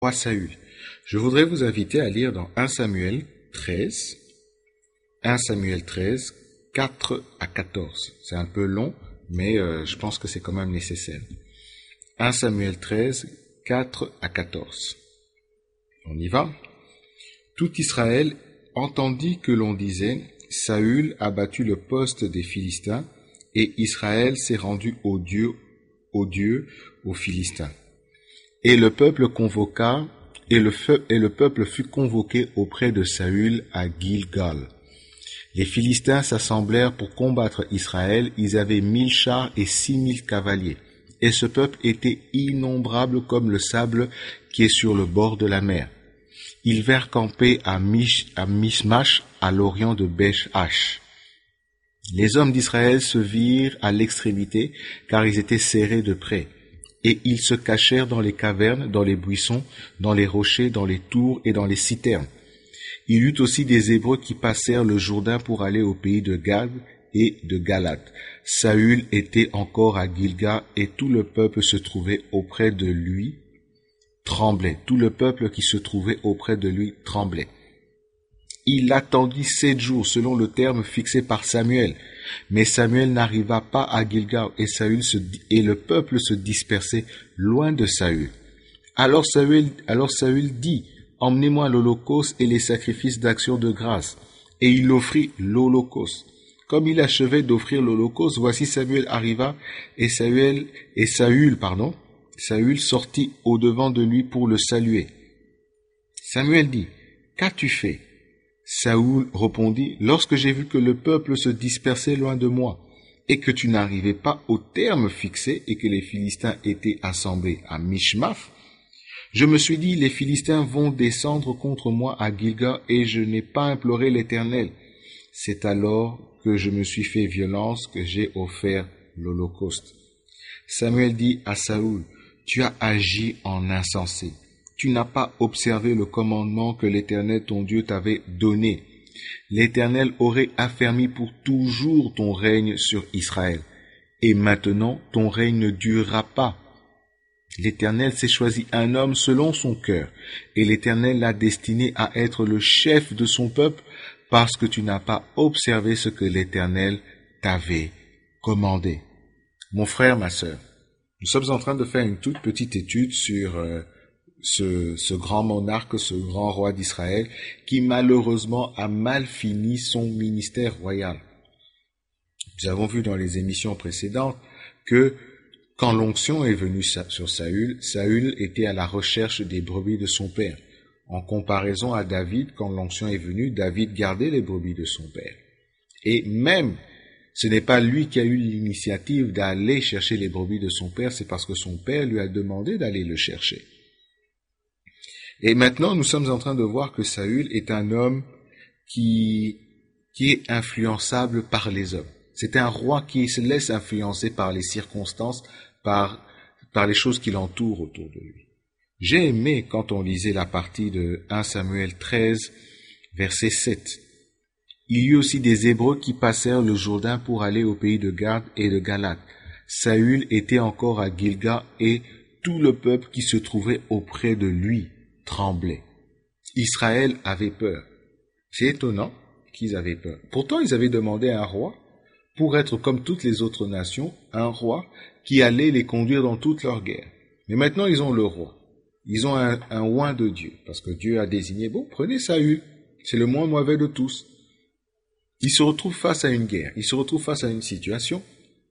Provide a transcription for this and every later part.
Roi Saül. Je voudrais vous inviter à lire dans 1 Samuel 13, 1 Samuel 13, 4 à 14. C'est un peu long, mais je pense que c'est quand même nécessaire. 1 Samuel 13, 4 à 14. On y va. Tout Israël entendit que l'on disait, Saül a battu le poste des Philistins, et Israël s'est rendu aux Philistins. Et le peuple convoqua, et le peuple fut convoqué auprès de Saül à Gilgal. Les Philistins s'assemblèrent pour combattre Israël, ils avaient 1000 chars et 6000 cavaliers. Et ce peuple était innombrable comme le sable qui est sur le bord de la mer. Ils vinrent camper à Michmash, à l'orient de Beth-Hash. Les hommes d'Israël se virent à l'extrémité, car ils étaient serrés de près. Et ils se cachèrent dans les cavernes, dans les buissons, dans les rochers, dans les tours et dans les citernes. Il y eut aussi des Hébreux qui passèrent le Jourdain pour aller au pays de Gad et de Galate. Saül était encore à Gilgal et tout le peuple se trouvait auprès de lui, tremblait. Tout le peuple qui se trouvait auprès de lui tremblait. Il attendit 7 jours selon le terme fixé par Samuel. Mais Samuel n'arriva pas à Gilgal et le peuple se dispersait loin de Saül. Alors Saül dit, emmenez-moi l'holocauste et les sacrifices d'action de grâce. Et il offrit l'holocauste. Comme il achevait d'offrir l'holocauste, voici Samuel arriva et Saül sortit au-devant de lui pour le saluer. Samuel dit, qu'as-tu fait? Saül répondit, lorsque j'ai vu que le peuple se dispersait loin de moi, et que tu n'arrivais pas au terme fixé, et que les Philistins étaient assemblés à Michmash, je me suis dit, les Philistins vont descendre contre moi à Gilgal, et je n'ai pas imploré l'Éternel. C'est alors que je me suis fait violence, que j'ai offert l'holocauste. Samuel dit à Saül, tu as agi en insensé. Tu n'as pas observé le commandement que l'Éternel ton Dieu t'avait donné. L'Éternel aurait affermi pour toujours ton règne sur Israël. Et maintenant, ton règne ne durera pas. L'Éternel s'est choisi un homme selon son cœur, et l'Éternel l'a destiné à être le chef de son peuple, parce que tu n'as pas observé ce que l'Éternel t'avait commandé. Mon frère, ma sœur, nous sommes en train de faire une toute petite étude sur ce grand monarque, ce grand roi d'Israël, qui malheureusement a mal fini son ministère royal. Nous avons vu dans les émissions précédentes que quand l'onction est venue sur Saül, Saül était à la recherche des brebis de son père. En comparaison à David, quand l'onction est venue, David gardait les brebis de son père. Et même, ce n'est pas lui qui a eu l'initiative d'aller chercher les brebis de son père, c'est parce que son père lui a demandé d'aller le chercher. Et maintenant, nous sommes en train de voir que Saül est un homme qui est influençable par les hommes. C'est un roi qui se laisse influencer par les circonstances, par les choses qui l'entourent autour de lui. J'ai aimé quand on lisait la partie de 1 Samuel 13, verset 7. Il y eut aussi des Hébreux qui passèrent le Jourdain pour aller au pays de Gad et de Galate. Saül était encore à Gilgal et tout le peuple qui se trouvait auprès de lui tremblait. Israël avait peur. C'est étonnant qu'ils avaient peur. Pourtant, ils avaient demandé à un roi, pour être comme toutes les autres nations, un roi qui allait les conduire dans toute leur guerre. Mais maintenant, ils ont le roi. Ils ont un oint de Dieu, parce que Dieu a désigné, bon, prenez Saül, c'est le moins mauvais de tous. Ils se retrouvent face à une guerre, ils se retrouvent face à une situation,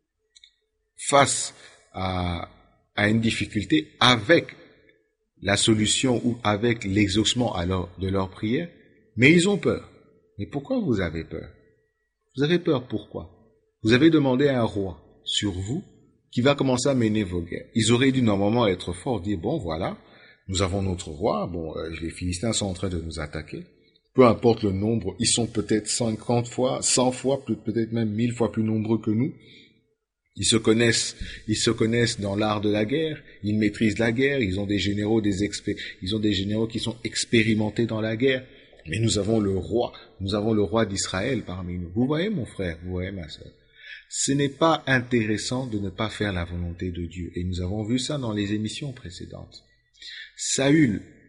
face à une difficulté, avec la solution ou avec l'exaucement de leur prière, mais ils ont peur. Mais pourquoi vous avez peur? Vous avez peur pourquoi? Vous avez demandé à un roi sur vous qui va commencer à mener vos guerres. Ils auraient dû normalement être forts, dire bon voilà, nous avons notre roi, les Philistins sont en train de nous attaquer. Peu importe le nombre, ils sont peut-être 50 fois, 100 fois, peut-être même 1000 fois plus nombreux que nous. Ils se connaissent dans l'art de la guerre, ils maîtrisent la guerre, ils ont des généraux qui sont expérimentés dans la guerre. Mais nous avons le roi d'Israël parmi nous. Vous voyez mon frère, vous voyez ma sœur. Ce n'est pas intéressant de ne pas faire la volonté de Dieu. Et nous avons vu ça dans les émissions précédentes. Saül